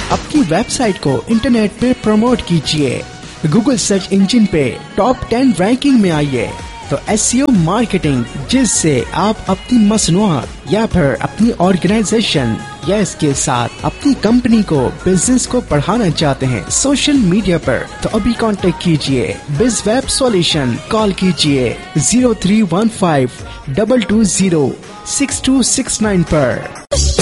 अपनी वेबसाइट को इंटरनेट पे प्रमोट कीजिए, गूगल सर्च इंजन पे टॉप 10 रैंकिंग में आइए। तो एसईओ मार्केटिंग, जिससे आप अपनी मसनूआत या फिर अपनी ऑर्गेनाइजेशन या इसके साथ अपनी कंपनी को, बिजनेस को बढ़ाना चाहते हैं सोशल मीडिया पर, तो अभी कांटेक्ट कीजिए BizWeb Solution। कॉल कीजिए 0315 220 6269 पर।